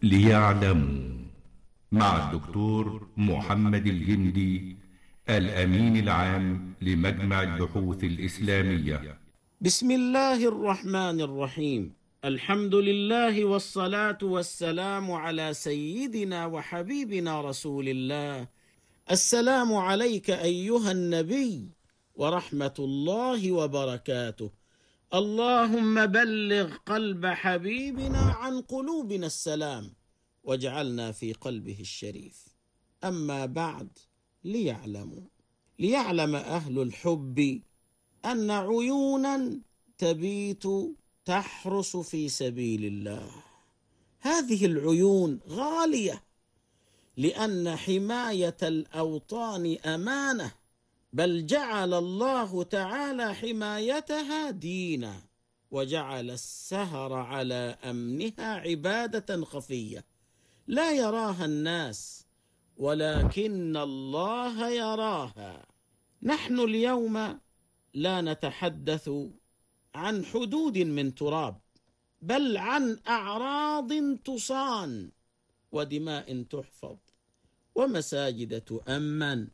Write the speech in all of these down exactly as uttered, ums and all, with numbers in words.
ليعلموا مع الدكتور محمد الجندي الأمين العام لمجمع البحوث الإسلامية. بسم الله الرحمن الرحيم. الحمد لله والصلاة والسلام على سيدنا وحبيبنا رسول الله. السلام عليك أيها النبي ورحمة الله وبركاته. اللهم بلغ قلب حبيبنا عن قلوبنا السلام واجعلنا في قلبه الشريف. أما بعد، ليعلموا ليعلم أهل الحب أن عيونا تبيت تحرس في سبيل الله. هذه العيون غالية، لأن حماية الأوطان أمانة، بل جعل الله تعالى حمايتها دينا، وجعل السهر على أمنها عبادة خفية لا يراها الناس، ولكن الله يراها. نحن اليوم لا نتحدث عن حدود من تراب، بل عن أعراض تصان، ودماء تحفظ، ومساجد تؤمن،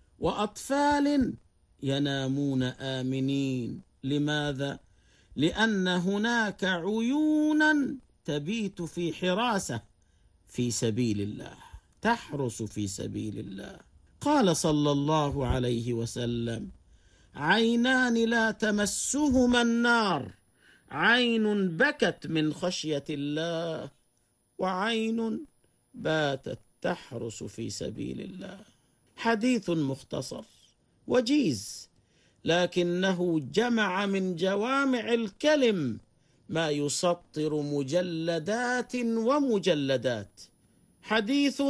وأطفال ينامون آمنين. لماذا؟ لأن هناك عيونا تبيت في حراسة في سبيل الله، تحرس في سبيل الله. قال صلى الله عليه وسلم: عينان لا تمسهما النار، عين بكت من خشية الله، وعين باتت تحرس في سبيل الله. حديث مختصر وجيز، لكنه جمع من جوامع الكلم ما يسطر مجلدات ومجلدات. حديث